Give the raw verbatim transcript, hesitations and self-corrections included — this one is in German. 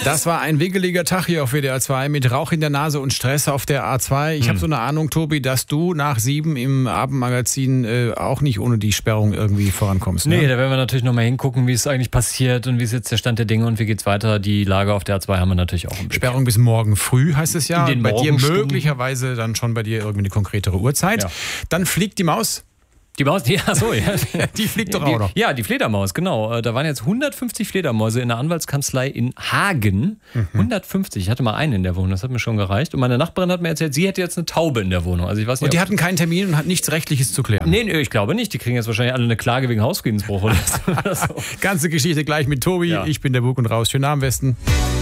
Das war ein wickeliger Tag hier auf W D R zwei mit Rauch in der Nase und Stress auf der A zwei. Ich hm. habe so eine Ahnung, Tobi, dass du nach sieben im Abendmagazin äh, auch nicht ohne die Sperrung irgendwie vorankommst. Ne? Nee, da werden wir natürlich nochmal hingucken, wie es eigentlich passiert und wie ist jetzt der Stand der Dinge und wie geht's weiter. Die Lage auf der A zwei haben wir natürlich auch im Blick. Sperrung bis morgen früh heißt es ja. In den bei dir Morgenstunden. möglicherweise dann schon bei dir irgendwie eine konkretere Uhrzeit. Ja. Dann fliegt die Maus. Die Maus, die, achso, ja. Die fliegt doch die, auch noch. Ja, die Fledermaus, genau. Da waren jetzt hundertfünfzig Fledermäuse in der Anwaltskanzlei in Hagen. Mhm. hundertfünfzig. Ich hatte mal einen in der Wohnung, das hat mir schon gereicht. Und meine Nachbarin hat mir erzählt, sie hätte jetzt eine Taube in der Wohnung. Also ich weiß nicht, und die hatten keinen Termin und hat nichts Rechtliches zu klären? Nee, nee, ich glaube nicht. Die kriegen jetzt wahrscheinlich alle eine Klage wegen Hausfriedensbruch oder so. Ganze Geschichte gleich mit Tobi. Ja. Ich bin der Bug und raus. Schönen Abend, Westen.